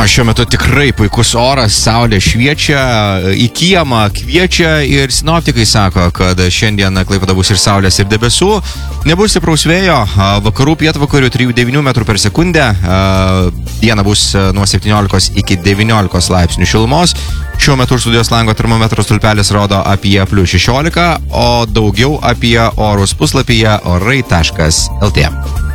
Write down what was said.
Šiuo metu tikrai puikus oras, saulė šviečia, į kiemą kviečia ir sinoptikai sako, kad šiandien Klaipėda bus ir saulės, ir debesų. Nebus stipraus vėjo, vakarų pietvakarių 3-9 metrų per sekundę. Diena bus nuo 17 iki 19 laipsnių šilumos. Šiuo metu studijos lango termometro stulpelis rodo apie +16, o daugiau apie orus puslapyje orai.lt.